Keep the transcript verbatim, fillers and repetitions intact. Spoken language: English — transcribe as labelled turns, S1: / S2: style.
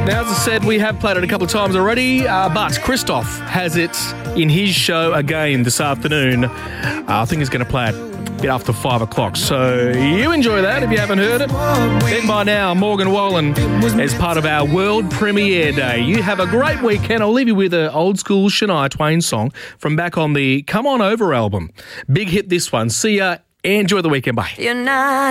S1: Now, as I said, we have played it a couple of times already, uh, but Christoph has it in his show again this afternoon. Uh, I think he's going to play it a bit after five o'clock. So you enjoy that if you haven't heard it. Then by now, Morgan Wallen as part of our world premiere day. You have a great weekend. I'll leave you with an old school Shania Twain song from back on the Come On Over album. Big hit this one. See ya. Enjoy the weekend. Bye.
S2: You're not